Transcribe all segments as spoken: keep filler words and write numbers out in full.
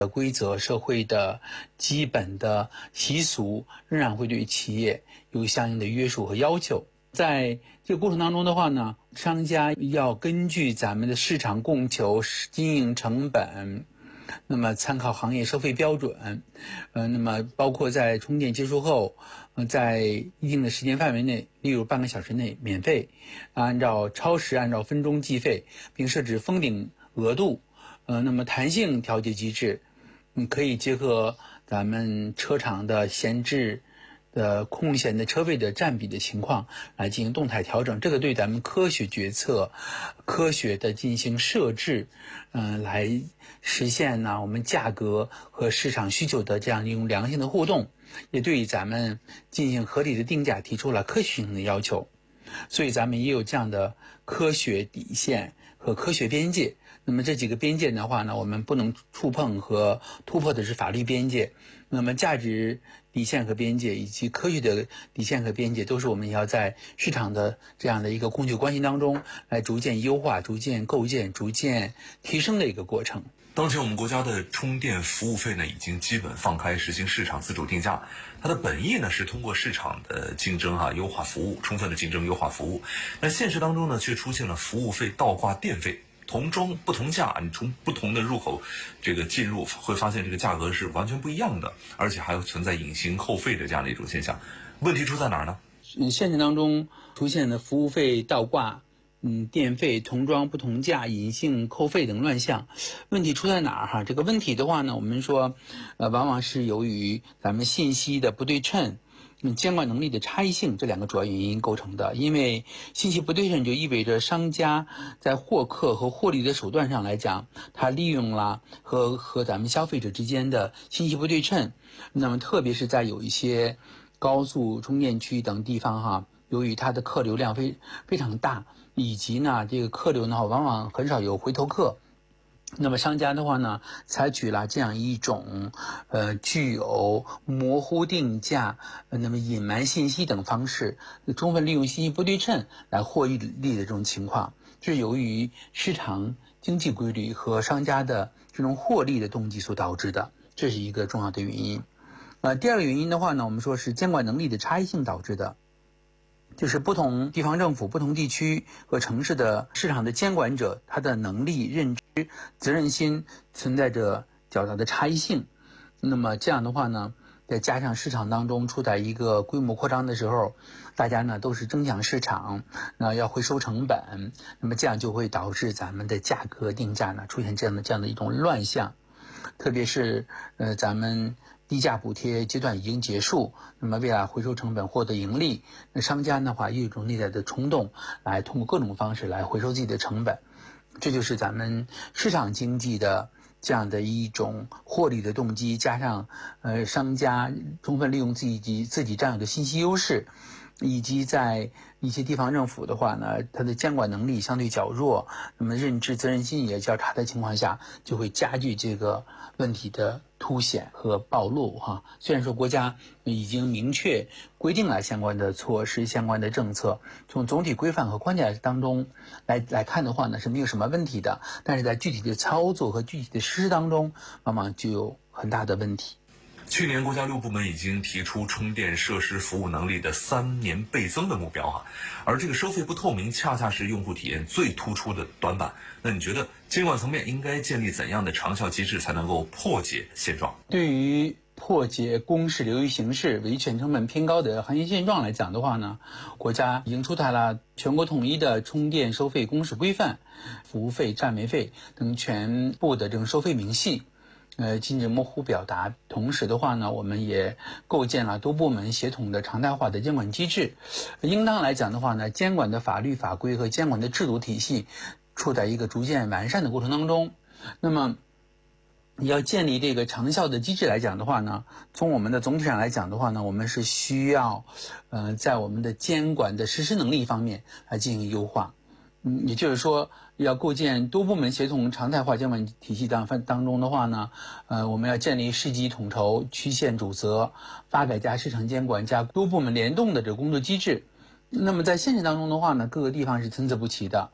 规则、社会的基本的习俗，仍然会对企业有相应的约束和要求。在这个过程当中的话呢，商家要根据咱们的市场供求、经营成本，那么参考行业收费标准，呃，那么包括在充电结束后，呃，在一定的时间范围内，例如半个小时内免费，按照超时按照分钟计费，并设置封顶额度，呃，那么弹性调节机制，嗯，可以结合咱们车厂的闲置的空闲的车位的占比的情况来进行动态调整，这个对咱们科学决策、科学的进行设置，嗯、呃，来实现呢我们价格和市场需求的这样一种良性的互动，也对咱们进行合理的定价提出了科学性的要求。所以咱们也有这样的科学底线和科学边界。那么这几个边界的话呢，我们不能触碰和突破的是法律边界。那么价值底线和边界以及科学的底线和边界，都是我们要在市场的这样的一个供求关系当中来逐渐优化、逐渐构建、逐渐提升的一个过程。 当前我们国家的充电服务费呢，已经基本放开，实行市场自主定价。它的本意呢是通过市场的竞争哈、啊，优化服务，充分的竞争优化服务。那现实当中呢，却出现了服务费倒挂电费。同装不同价，你从不同的入口这个进入，会发现这个价格是完全不一样的，而且还存在隐形扣费的这样的一种现象。问题出在哪儿呢？ 嗯，现实当中出现的服务费倒挂、嗯，电费同装不同价、隐性扣费等乱象，问题出在哪儿哈？这个问题的话呢，我们说，呃，往往是由于咱们信息的不对称。嗯，监管能力的差异性这两个主要原因构成的。因为信息不对称就意味着商家在获客和获利的手段上来讲，他利用了和和咱们消费者之间的信息不对称。那么特别是在有一些高速充电区等地方哈，由于它的客流量非非常大，以及呢这个客流呢往往很少有回头客。那么商家的话呢，采取了这样一种，呃，具有模糊定价、呃、那么隐瞒信息等方式，充分利用信息不对称来获利的这种情况，这是由于市场经济规律和商家的这种获利的动机所导致的，这是一个重要的原因。呃，第二个原因的话呢，我们说是监管能力的差异性导致的。就是不同地方政府、不同地区和城市的市场的监管者，他的能力、认知、责任心存在着较大的差异性。那么这样的话呢，再加上市场当中处在一个规模扩张的时候，大家呢都是争抢市场，那要回收成本，那么这样就会导致咱们的价格定价呢出现这样的这样的一种乱象。特别是呃咱们低价补贴阶段已经结束，那么为了回收成本获得盈利，那商家的话又有一种内在的冲动，来通过各种方式来回收自己的成本，这就是咱们市场经济的这样的一种获利的动机，加上呃商家充分利用自己自己占有的信息优势，以及在一些地方政府的话呢，它的监管能力相对较弱，那么认知责任心也较差的情况下，就会加剧这个问题的凸显和暴露哈。虽然说国家已经明确规定了相关的措施、相关的政策，从总体规范和框架当中来来看的话呢，是没有什么问题的，但是在具体的操作和具体的实施当中，往往就有很大的问题。 去年国家六部门已经提出充电设施服务能力的三年倍增的目标哈，而这个收费不透明恰恰是用户体验最突出的短板。那你觉得监管层面应该建立怎样的长效机制才能够破解现状？ 对于破解公示流于形式、维权成本偏高的行业现状来讲的话呢，国家已经出台了全国统一的充电收费公示规范、服务费、占煤费等全部的这种收费明细。呃，禁止模糊表达。同时的话呢，我们也构建了多部门协同的常态化的监管机制。应当来讲的话呢，监管的法律法规和监管的制度体系处在一个逐渐完善的过程当中。那么，你要建立这个长效的机制来讲的话呢，从我们的总体上来讲的话呢，我们是需要，呃，在我们的监管的实施能力方面来进行优化。嗯，也就是说，要构建多部门协同常态化监管体系当当中的话呢，呃，我们要建立市级统筹、区县主责、发改加市场监管加多部门联动的这个工作机制。那么在现实当中的话呢，各个地方是参差不齐的。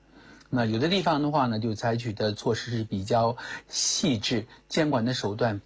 那有的地方的话呢，就采取的措施是比较细致，监管的手段